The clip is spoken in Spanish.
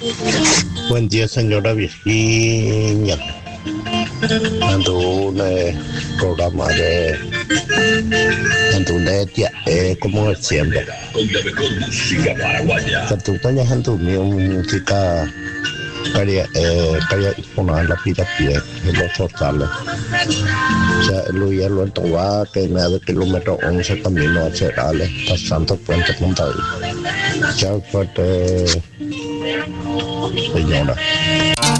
Buen día, señora Virginia. Ando un programa ando un día, como siempre. Con la mejor música paraguaya. Cantuña ando mi música kaya poner la pira pie en los portales. O sea, Luis lo entova que me da kilómetro 11 camino a Cerales, pasando Puente Punta. Chao, fuerte, señora.